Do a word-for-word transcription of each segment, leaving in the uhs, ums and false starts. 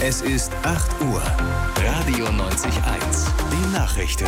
Es ist acht Uhr. Radio neunzig Komma eins. Die Nachrichten.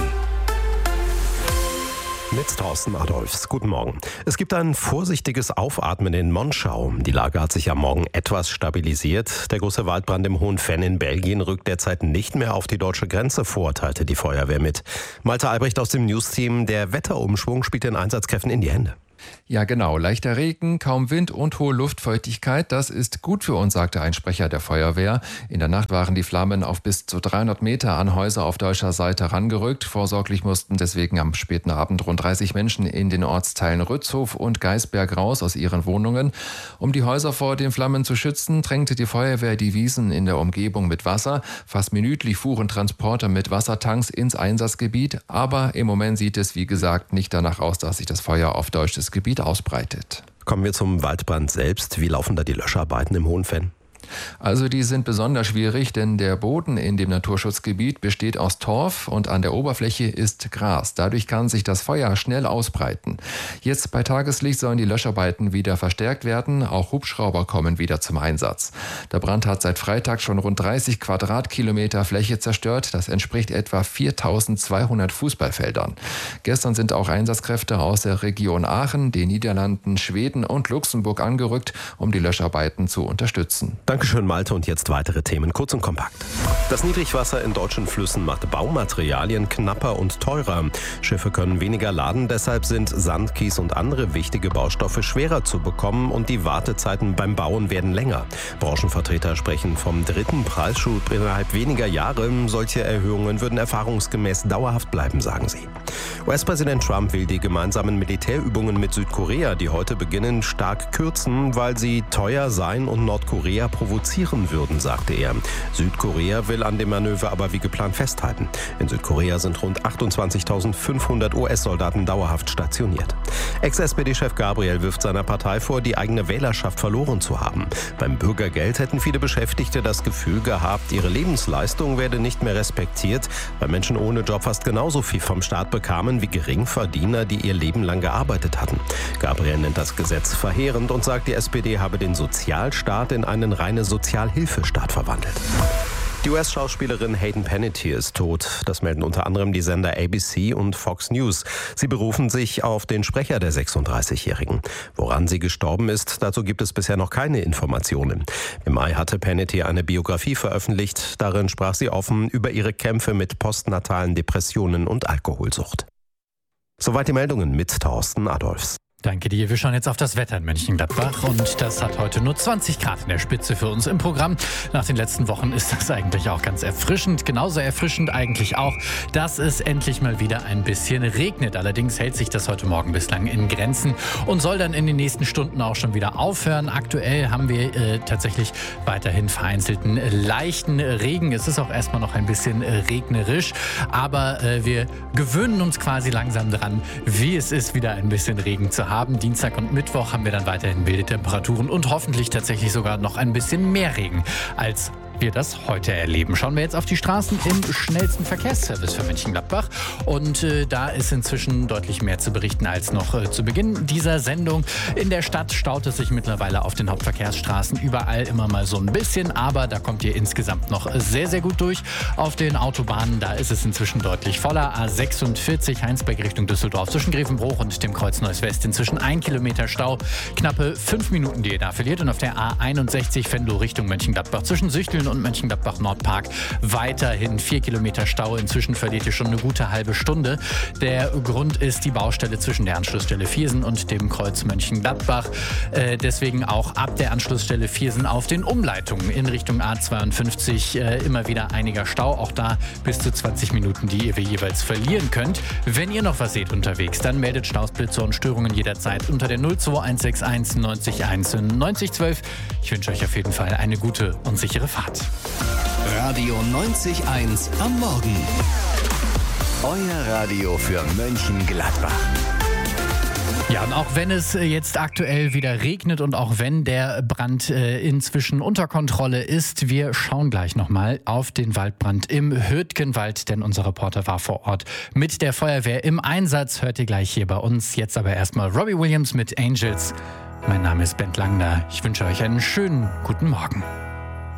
Mit Thorsten Adolfs. Guten Morgen. Es gibt ein vorsichtiges Aufatmen in Monschau. Die Lage hat sich am Morgen etwas stabilisiert. Der große Waldbrand im Hohen Venn in Belgien rückt derzeit nicht mehr auf die deutsche Grenze vor, teilte die Feuerwehr mit. Malte Albrecht aus dem Newsteam. Der Wetterumschwung spielt den Einsatzkräften in die Hände. Ja, genau. Leichter Regen, kaum Wind und hohe Luftfeuchtigkeit. Das ist gut für uns, sagte ein Sprecher der Feuerwehr. In der Nacht waren die Flammen auf bis zu dreihundert Meter an Häuser auf deutscher Seite herangerückt. Vorsorglich mussten deswegen am späten Abend rund dreißig Menschen in den Ortsteilen Rützhof und Geisberg raus aus ihren Wohnungen. Um die Häuser vor den Flammen zu schützen, drängte die Feuerwehr die Wiesen in der Umgebung mit Wasser. Fast minütlich fuhren Transporter mit Wassertanks ins Einsatzgebiet. Aber im Moment sieht es, wie gesagt, nicht danach aus, dass sich das Feuer auf deutsches Gebiet ausbreitet. Kommen wir zum Waldbrand selbst. Wie laufen da die Löscharbeiten im Hohen Venn? Also die sind besonders schwierig, denn der Boden in dem Naturschutzgebiet besteht aus Torf und an der Oberfläche ist Gras. Dadurch kann sich das Feuer schnell ausbreiten. Jetzt bei Tageslicht sollen die Löscharbeiten wieder verstärkt werden. Auch Hubschrauber kommen wieder zum Einsatz. Der Brand hat seit Freitag schon rund dreißig Quadratkilometer Fläche zerstört. Das entspricht etwa viertausendzweihundert Fußballfeldern. Gestern sind auch Einsatzkräfte aus der Region Aachen, den Niederlanden, Schweden und Luxemburg angerückt, um die Löscharbeiten zu unterstützen. Dankeschön, Malte. Und jetzt weitere Themen, kurz und kompakt. Das Niedrigwasser in deutschen Flüssen macht Baumaterialien knapper und teurer. Schiffe können weniger laden, deshalb sind Sand, Kies und andere wichtige Baustoffe schwerer zu bekommen und die Wartezeiten beim Bauen werden länger. Branchenvertreter sprechen vom dritten Preisschub innerhalb weniger Jahre. Solche Erhöhungen würden erfahrungsgemäß dauerhaft bleiben, sagen sie. U S-Präsident Trump will die gemeinsamen Militärübungen mit Südkorea, die heute beginnen, stark kürzen, weil sie teuer seien und Nordkorea provozieren würden, sagte er. Südkorea will an dem Manöver aber wie geplant festhalten. In Südkorea sind rund achtundzwanzigtausendfünfhundert U S-Soldaten dauerhaft stationiert. Ex-S P D-Chef Gabriel wirft seiner Partei vor, die eigene Wählerschaft verloren zu haben. Beim Bürgergeld hätten viele Beschäftigte das Gefühl gehabt, ihre Lebensleistung werde nicht mehr respektiert, weil Menschen ohne Job fast genauso viel vom Staat bekamen wie Geringverdiener, die ihr Leben lang gearbeitet hatten. Gabriel nennt das Gesetz verheerend und sagt, die S P D habe den Sozialstaat in einen reine Sozialhilfestaat verwandelt. Die U S-Schauspielerin Hayden Panettiere ist tot. Das melden unter anderem die Sender A B C und Fox News. Sie berufen sich auf den Sprecher der sechsunddreißigjährigen. Woran sie gestorben ist, dazu gibt es bisher noch keine Informationen. Im Mai hatte Panettiere eine Biografie veröffentlicht. Darin sprach sie offen über ihre Kämpfe mit postnatalen Depressionen und Alkoholsucht. Soweit die Meldungen mit Thorsten Adolfs. Danke dir. Wir schauen jetzt auf das Wetter in Mönchengladbach und das hat heute nur zwanzig Grad in der Spitze für uns im Programm. Nach den letzten Wochen ist das eigentlich auch ganz erfrischend. Genauso erfrischend eigentlich auch, dass es endlich mal wieder ein bisschen regnet. Allerdings hält sich das heute Morgen bislang in Grenzen und soll dann in den nächsten Stunden auch schon wieder aufhören. Aktuell haben wir äh, tatsächlich weiterhin vereinzelten äh, leichten Regen. Es ist auch erstmal noch ein bisschen äh, regnerisch, aber äh, wir gewöhnen uns quasi langsam dran, wie es ist, wieder ein bisschen Regen zu haben. Haben. Dienstag und Mittwoch haben wir dann weiterhin milde Temperaturen und hoffentlich tatsächlich sogar noch ein bisschen mehr Regen als wir das heute erleben. Schauen wir jetzt auf die Straßen im schnellsten Verkehrsservice für Mönchengladbach. Und äh, da ist inzwischen deutlich mehr zu berichten als noch äh, zu Beginn dieser Sendung. In der Stadt staut es sich mittlerweile auf den Hauptverkehrsstraßen überall immer mal so ein bisschen. Aber da kommt ihr insgesamt noch sehr, sehr gut durch. Auf den Autobahnen, da ist es inzwischen deutlich voller. A sechsundvierzig Heinsberg Richtung Düsseldorf zwischen Grevenbruch und dem Kreuz Neuss West inzwischen ein Kilometer Stau. Knappe fünf Minuten, die ihr da verliert. Und auf der A einundsechzig Venlo Richtung Mönchengladbach zwischen Süchteln und Mönchengladbach-Nordpark weiterhin vier Kilometer Stau. Inzwischen verliert ihr schon eine gute halbe Stunde. Der Grund ist die Baustelle zwischen der Anschlussstelle Viersen und dem Kreuz Mönchengladbach. Äh, deswegen auch ab der Anschlussstelle Viersen auf den Umleitungen in Richtung A zweiundfünfzig äh, immer wieder einiger Stau. Auch da bis zu zwanzig Minuten, die ihr jeweils verlieren könnt. Wenn ihr noch was seht unterwegs, dann meldet Staus, Blitze und Störungen jederzeit unter der null zwei eins sechs eins neunzig eins neunzig zwölf. Ich wünsche euch auf jeden Fall eine gute und sichere Fahrt. Radio neunzig Komma eins am Morgen. Euer Radio für Mönchengladbach. Ja, und auch wenn es jetzt aktuell wieder regnet und auch wenn der Brand äh, inzwischen unter Kontrolle ist, wir schauen gleich nochmal auf den Waldbrand im Hürtgenwald, denn unser Reporter war vor Ort mit der Feuerwehr im Einsatz. Hört ihr gleich hier bei uns. Jetzt aber erstmal Robbie Williams mit Angels. Mein Name ist Bent Langner. Ich wünsche euch einen schönen guten Morgen.